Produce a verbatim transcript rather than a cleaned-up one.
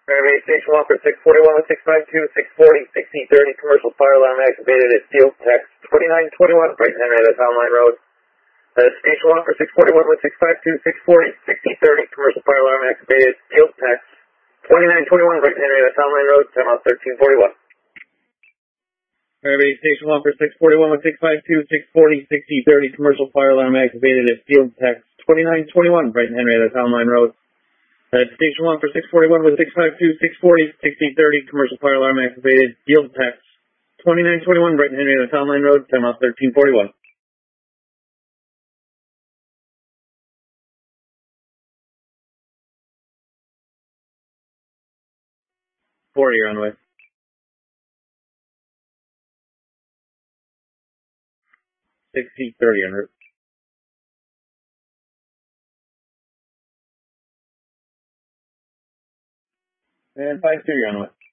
Fairway Station one for six forty-one with six five two, six forty, sixty thirty, commercial fire alarm activated at field text twenty-nine twenty-one, Brighton Henrietta Town Line Road. Uh, station one for six forty-one with six five two, six forty, sixty thirty, commercial fire alarm activated, field text twenty-nine twenty-one, Brighton Henrietta Town Line Road, time out thirteen forty-one. Fairway Station one for six forty-one with six five two, six forty, sixty thirty, commercial fire alarm activated at field text twenty-nine twenty-one, Brighton Henrietta Town Line Road. Uh, station one for six forty-one with six five two, six forty, sixty thirty, commercial fire alarm activated, field text twenty-nine twenty-one, Brighton Henrietta Town Line Road, time out thirteen forty-one. forty, you're on the way. sixty thirty en route. And five two, you're on the way.